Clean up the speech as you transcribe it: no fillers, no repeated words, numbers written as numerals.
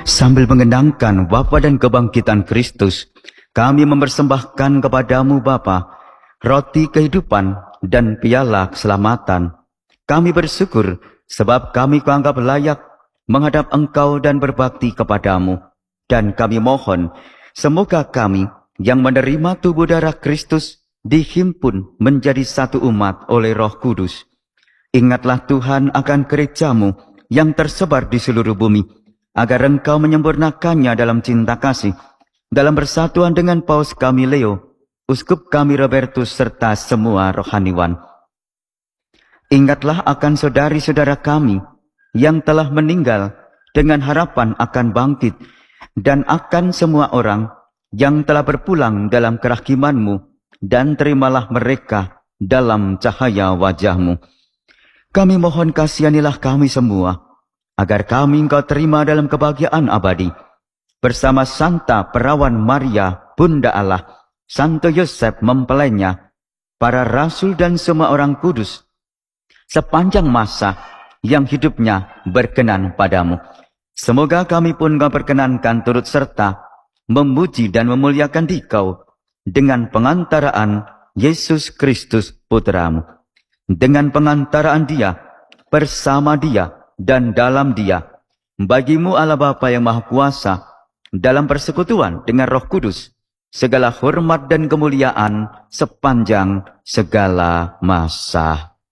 Sambil mengenangkan wafat dan kebangkitan Kristus, kami mempersembahkan kepadamu Bapa, roti kehidupan dan piala keselamatan. Kami bersyukur sebab kami kuanggap layak menghadap Engkau dan berbakti kepadamu. Dan kami mohon, semoga kami yang menerima tubuh darah Kristus dihimpun menjadi satu umat oleh Roh Kudus. Ingatlah Tuhan akan gerejamu yang tersebar di seluruh bumi, agar Engkau menyempurnakannya dalam cinta kasih, dalam persatuan dengan Paus kami Leo, Uskup kami Robertus, serta semua rohaniwan. Ingatlah akan saudari-saudara kami yang telah meninggal dengan harapan akan bangkit, dan akan semua orang yang telah berpulang dalam kerahiman-Mu, dan terimalah mereka dalam cahaya wajah-Mu. Kami mohon kasihanilah kami semua, agar kami Engkau terima dalam kebahagiaan abadi, bersama Santa Perawan Maria, Bunda Allah, Santo Yosef mempelainya, para rasul dan semua orang kudus, sepanjang masa yang hidupnya berkenan padamu. Semoga kami pun Engkau perkenankan turut serta memuji dan memuliakan Dikau dengan pengantaraan Yesus Kristus Putramu. Dengan pengantaraan Dia, bersama Dia, dan dalam Dia, bagimu Allah Bapa yang Maha Kuasa, dalam persekutuan dengan Roh Kudus, segala hormat dan kemuliaan sepanjang segala masa.